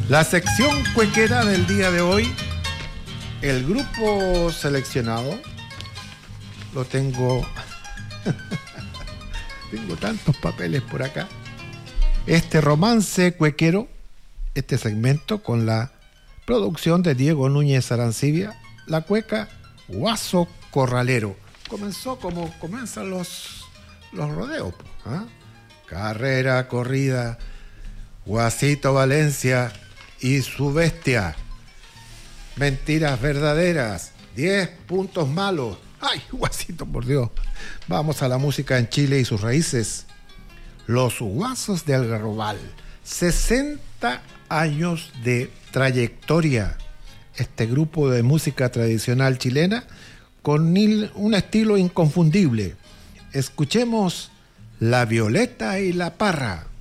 La sección cuequera del día de hoy, el grupo seleccionado, lo tengo, tengo tantos papeles por acá. Este romance cuequero, este segmento con la producción de Diego Núñez Arancibia, la cueca Guaso Corralero. Comenzó como comienzan los rodeos, ¿eh? Carrera, corrida, Guasito Valencia y su bestia. Mentiras verdaderas, 10 puntos malos. Ay, Guasito, por Dios. Vamos a la música en Chile y sus raíces. Los Guasos de Algarrobal, 60 años de trayectoria. Este grupo de música tradicional chilena con un estilo inconfundible. Escuchemos La Violeta y la Parra.